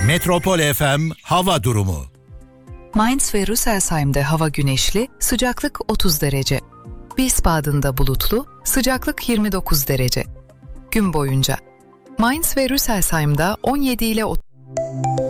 Metropol FM hava durumu. Mainz ve Rüsselsheim'de hava güneşli, sıcaklık 30 derece. Wiesbaden'da bulutlu, sıcaklık 29 derece. Gün boyunca Mainz ve Rüsselsheim'da 17 ile 30